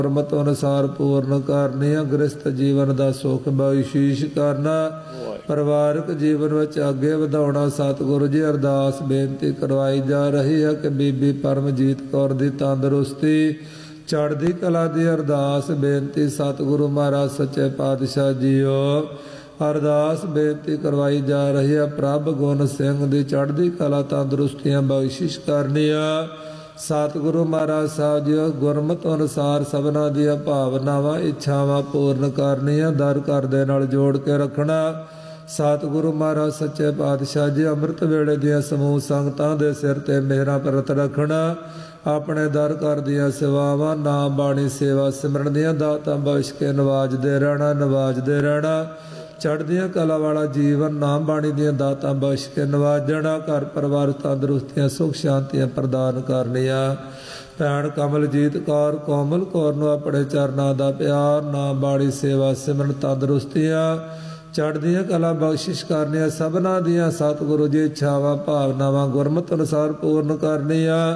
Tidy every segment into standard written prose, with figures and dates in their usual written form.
ਗੁਰਮਤਿ ਅਨੁਸਾਰ ਪੂਰਨ ਕਰਨੀ। ਗ੍ਰਸਤ ਜੀਵਨ ਦਾ ਸੁਖ ਬਖਸ਼ੀਸ਼ ਕਰਨਾ। ਪਰਿਵਾਰਕ ਜੀਵਨ ਵਿੱਚ ਅੱਗੇ ਵਧਾਉਣਾ। ਸਤਿਗੁਰੂ ਜੀ ਅਰਦਾਸ ਬੇਨਤੀ ਕਰਵਾਈ ਜਾ ਰਹੀ ਹੈ ਕਿ ਬੀਬੀ ਪਰਮਜੀਤ ਕੌਰ ਦੀ ਤੰਦਰੁਸਤੀ ਚੜ੍ਹਦੀ ਕਲਾ ਦੀ ਅਰਦਾਸ ਬੇਨਤੀ ਸਤਿਗੁਰੂ ਮਹਾਰਾਜ ਸੱਚੇ ਪਾਤਸ਼ਾਹ ਜੀਓ ਅਰਦਾਸ ਬੇਨਤੀ ਕਰਵਾਈ ਜਾ ਰਹੀ ਹੈ। ਪ੍ਰਭ ਗੁਣ ਸਿੰਘ ਦੀ ਚੜ੍ਹਦੀ ਕਲਾ ਤੰਦਰੁਸਤੀਆਂ ਬਖਸ਼ਿਸ਼ ਕਰਨੀਆਂ। ਸਤਿਗੁਰੂ ਮਹਾਰਾਜ ਸਾਹਿਬ ਜੀ ਗੁਰਮਤਿ ਅਨੁਸਾਰ ਸਭਨਾਂ ਦੀਆਂ ਭਾਵਨਾਵਾਂ ਇੱਛਾਵਾਂ ਪੂਰਨ ਕਰਨੀਆਂ। ਦਰ ਘਰ ਦੇ ਨਾਲ ਜੋੜ ਕੇ ਰੱਖਣਾ। ਸਤਿਗੁਰੂ ਮਹਾਰਾਜ ਸੱਚੇ ਪਾਤਸ਼ਾਹ ਜੀ ਅੰਮ੍ਰਿਤ ਵੇਲੇ ਦੀਆਂ ਸਮੂਹ ਸੰਗਤਾਂ ਦੇ ਸਿਰ ਤੇ ਮਿਹਰਾਂ ਪ੍ਰਤ ਰੱਖਣਾ। ਆਪਣੇ ਦਰ ਘਰ ਦੀਆਂ ਸੇਵਾਵਾਂ ਨਾਮ ਬਾਣੀ ਸੇਵਾ ਸਿਮਰਨ ਦੀਆਂ ਦਾਤਾਂ ਬਖਸ਼ ਕੇ ਨਵਾਜਦੇ ਰਹਿਣਾ। ਚੜ੍ਹਦੀਆਂ ਕਲਾ ਵਾਲਾ ਜੀਵਨ ਨਾਮ ਬਾਣੀ ਦੀਆਂ ਦਾਤਾਂ ਬਖਸ਼ ਕੇ ਨਵਾਜਣਾ। ਘਰ ਪਰਿਵਾਰ ਤੰਦਰੁਸਤੀਆਂ ਸੁਖ ਸ਼ਾਂਤੀਆਂ ਪ੍ਰਦਾਨ ਕਰਨੀਆਂ। ਭੈਣ ਕਮਲਜੀਤ ਕੌਰ ਕੋਮਲ ਕੌਰ ਨੂੰ ਆਪਣੇ ਚਰਨਾਂ ਦਾ ਪਿਆਰ ਨਾਮ ਬਾਣੀ ਸੇਵਾ ਸਿਮਰਨ ਤੰਦਰੁਸਤੀਆਂ ਚੜ੍ਹਦੀਆਂ ਕਲਾ ਬਖਸ਼ਿਸ਼ ਕਰਨੀਆਂ। ਸਭਨਾਂ ਦੀਆਂ ਸਤਿਗੁਰੂ ਜੀ ਇੱਛਾਵਾਂ ਭਾਵਨਾਵਾਂ ਗੁਰਮਤਿ ਅਨੁਸਾਰ ਪੂਰਨ ਕਰਨੀਆਂ।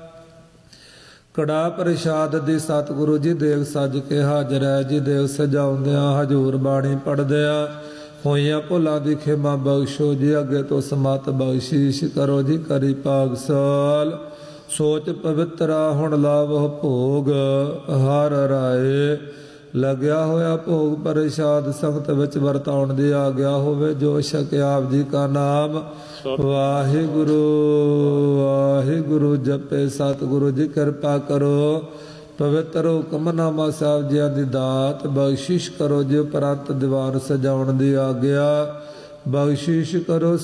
ਕੜਾ ਪ੍ਰਸ਼ਾਦ ਦੀ ਸਤਿਗੁਰੂ ਜੀ ਦੇਗ ਸੱਜ ਕੇ ਹਾਜ਼ਰ ਹੈ ਜੀ। ਦੇਗ ਸਜਾਉਂਦਿਆਂ ਹਜ਼ੂਰ ਬਾਣੀ ਪੜ੍ਹਦਿਆਂ ਹੋਈਆਂ ਭੁੱਲਾਂ ਦੀ ਖਿਮਾ ਬਖਸ਼ੋ ਜੀ। ਅੱਗੇ ਤੋਂ ਸਮਤ ਬਖਸ਼ੀਸ਼ ਕਰੋ ਜੀ। ਕਰੀ ਪਾਗਸਾਲ ਸੋਚ ਪਵਿੱਤਰਾ ਹੁਣ ਲਾਵੋ ਭੋਗ। ਹਰ ਰਾਏ ਲੱਗਿਆ ਹੋਇਆ ਭੋਗ ਪ੍ਰਸ਼ਾਦ ਸੰਗਤ ਵਿੱਚ ਵਰਤਾਉਣ ਦੀ ਆਗਿਆ ਹੋਵੇ। ਜੋ ਛਕਿਆ ਆਪ ਜੀ ਕਾ ਨਾਮ ਵਾਹਿਗੁਰੂ ਵਾਹਿਗੁਰੂ ਜਪੇ। ਸਤਿਗੁਰੂ ਜੀ ਕਿਰਪਾ ਕਰੋ। ਪਵਿੱਤਰ ਹੁਕਮਨਾਮਾ ਸਾਹਿਬ ਜੀਆਂ ਦੀ ਦਾਤ ਬਖਸ਼ਿਸ਼ ਕਰੋ ਜੀ। ਉਪਰੰਤ ਦੀਵਾਨ ਸਜਾਉਣ ਦੀ ਆਗਿਆ ਬਖਸ਼ਿਸ਼ ਕਰੋ।